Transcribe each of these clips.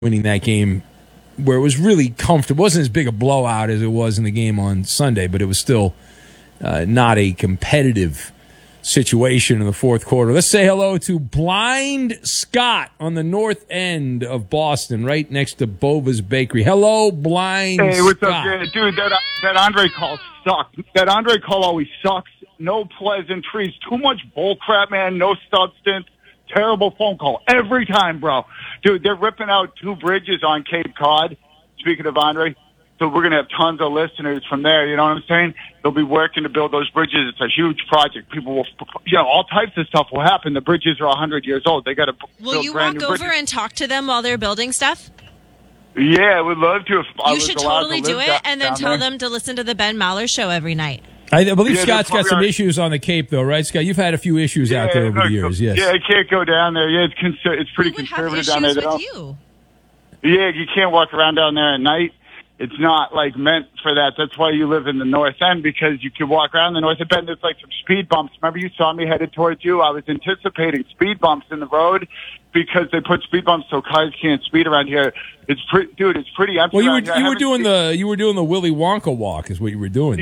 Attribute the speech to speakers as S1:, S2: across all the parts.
S1: winning that game where it was really comfortable. It wasn't as big a blowout as it was in the game on Sunday, but it was still not a competitive situation in the fourth quarter. Let's say hello to Blind Scott on the north end of Boston, right next to Bova's Bakery. Hello, Blind Scott.
S2: Hey, what's up, dude? That Andre call sucked. That Andre call always sucks. No pleasantries. Too much bull crap, man. No substance. Terrible phone call every time, bro. Dude, they're ripping out 2 bridges on Cape Cod. Speaking of Andre, so we're going to have tons of listeners from there. You know what I'm saying? They'll be working to build those bridges. It's a huge project. People will, all types of stuff will happen. The bridges are 100 years old. They got to
S3: Will you walk over and talk to them while they're building stuff?
S2: Yeah, we'd love to. If I
S3: you
S2: was
S3: should
S2: allowed
S3: totally
S2: to
S3: do
S2: live
S3: it and then tell
S2: there.
S3: them to listen to the Ben Maller show every night.
S1: I believe Scott's got some issues on the Cape, though, right, Scott? You've had a few issues out there over the years, yes.
S2: Yeah, I can't go down there. Yeah, it's pretty conservative down there.
S3: With you?
S2: Yeah, you can't walk around down there at night. It's not, meant for that. That's why you live in the North End, because you can walk around the North End. There's, some speed bumps. Remember you saw me headed towards you? I was anticipating speed bumps in the road because they put speed bumps so cars can't speed around here. It's pretty empty.
S1: Well, you were doing the Willy Wonka walk is what you were doing.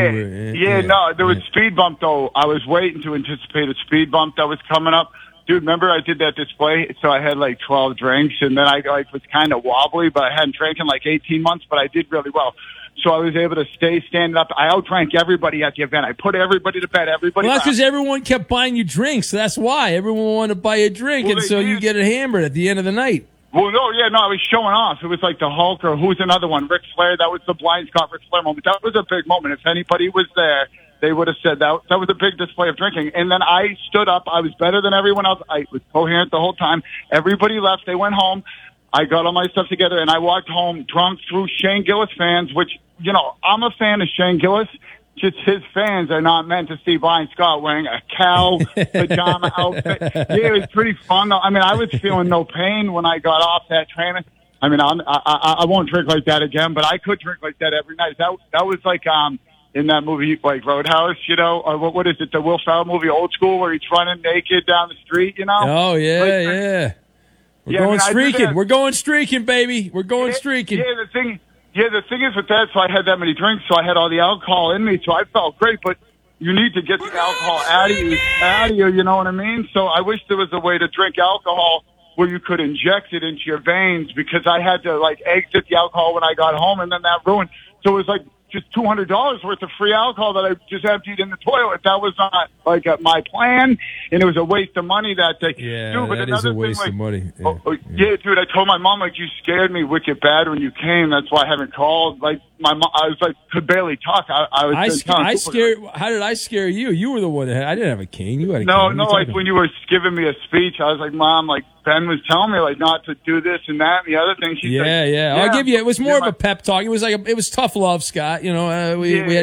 S2: No, there was speed bump, though. I was waiting to anticipate a speed bump that was coming up. Dude, remember I did that display? So I had 12 drinks, and then I was kind of wobbly, but I hadn't drank in 18 months, but I did really well. So I was able to stay standing up. I outdrank everybody at the event. I put everybody to bed. Well,
S1: that's because everyone kept buying you drinks. That's why. Everyone wanted to buy you a drink, and so you get it hammered at the end of the night.
S2: Well, no, I was showing off. It was like the Hulk, or who's another one? Ric Flair. That was the Blind Scott Ric Flair moment. That was a big moment. If anybody was there, they would have said that was a big display of drinking. And then I stood up. I was better than everyone else. I was coherent the whole time. Everybody left. They went home. I got all my stuff together, and I walked home drunk through Shane Gillis fans, which, I'm a fan of Shane Gillis. Just his fans are not meant to see Blind Scott wearing a cow pajama outfit. Yeah, it was pretty fun, though. I mean, I was feeling no pain when I got off that train. I mean, I won't drink like that again, but I could drink like that every night. That was in that movie, Roadhouse, or what is it, the Will Ferrell movie, Old School, where he's running naked down the street,
S1: Oh, yeah. We're going streaking. We're going streaking, baby. We're going streaking.
S2: Yeah, the thing is with that, so I had that many drinks, so I had all the alcohol in me, so I felt great, but you need to get the alcohol out of you, you know what I mean? So I wish there was a way to drink alcohol where you could inject it into your veins, because I had to, exit the alcohol when I got home, and then that ruined. So it was just $200 worth of free alcohol that I just emptied in the toilet. That was not my plan, and it was a waste of money that day.
S1: Yeah,
S2: dude, but
S1: that is a waste of money.
S2: Yeah, dude, I told my mom, you scared me wicked bad when you came. That's why I haven't called. My mom, I was could barely talk.
S1: I scared. How did I scare you? You were the one that I didn't have a cane. You had a cane.
S2: No, when you were giving me a speech, I was like, Mom, Ben was telling me not to do this and that and the other thing.
S1: Yeah. I'll give you. It was more of a pep talk. It was it was tough love, Scott. We're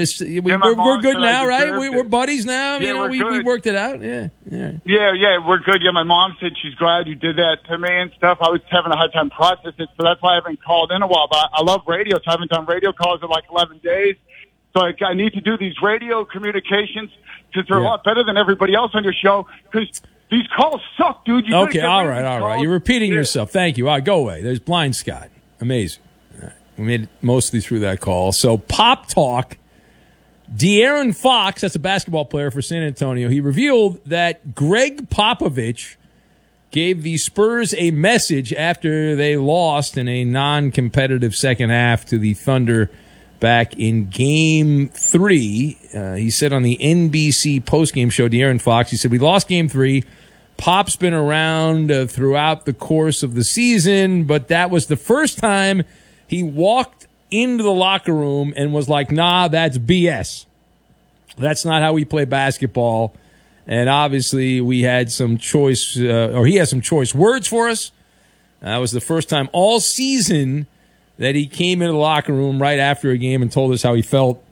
S1: good now, right? We're buddies now. We worked it out. Yeah.
S2: We're good. Yeah, my mom said she's glad you did that to me and stuff. I was having a hard time processing it, so that's why I haven't called in a while. But I love radio, so I haven't done radio calls in 11 days. So I need to do these radio communications because they're a lot better than everybody else on your show, because these calls suck, dude.
S1: Okay, all right. You're repeating yourself. Thank you. All right, go away. There's Blind Scott. Amazing. All right. We made it mostly through that call. So, Pop Talk. De'Aaron Fox, that's a basketball player for San Antonio, he revealed that Greg Popovich gave the Spurs a message after they lost in a non-competitive second half to the Thunder back in Game 3. He said on the NBC postgame show, De'Aaron Fox, he said, "We lost Game 3. Pop's been around throughout the course of the season, but that was the first time he walked into the locker room and was like, nah, that's BS. That's not how we play basketball." And obviously we had some choice, or he had some choice words for us. That was the first time all season that he came into the locker room right after a game and told us how he felt.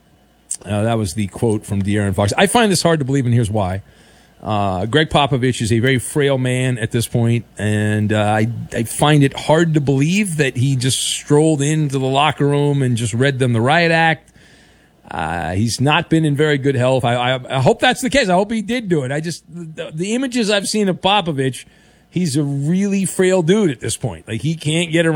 S1: That was the quote from De'Aaron Fox. I find this hard to believe, and here's why. Greg Popovich is a very frail man at this point, and I find it hard to believe that he just strolled into the locker room and just read them the riot act. He's not been in very good health. I hope that's the case. I hope he did do it. The images I've seen of Popovich, he's a really frail dude at this point. Like, he can't get around.